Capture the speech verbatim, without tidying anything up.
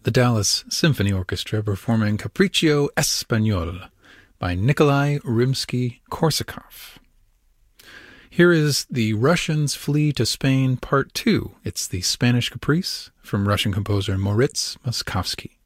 the Dallas Symphony Orchestra performing Capriccio Espagnol by Nikolai Rimsky-Korsakov. Here is The Russians Flee to Spain Part two. It's the Spanish Caprice from Russian composer Moritz Moszkowski.